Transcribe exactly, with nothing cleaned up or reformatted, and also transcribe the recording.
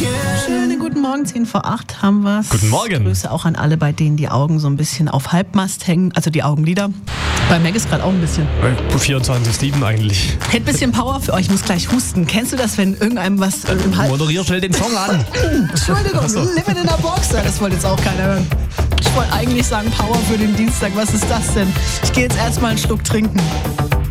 Schönen guten Morgen, zehn vor acht haben wir's. Guten Morgen. Grüße auch an alle, bei denen die Augen so ein bisschen auf Halbmast hängen, also die Augenlider. Bei Meg ist gerade auch ein bisschen. vierundzwanzig sieben eigentlich. Hätte ein bisschen Power für euch, ich muss gleich husten. Kennst du das, wenn irgendeinem was äh, im Hals... Moderier schnell den Song an. Entschuldigung, so. Limit in der Box. Das wollte jetzt auch keiner hören. Ich wollte eigentlich sagen Power für den Dienstag. Was ist das denn? Ich gehe jetzt erstmal einen Schluck trinken.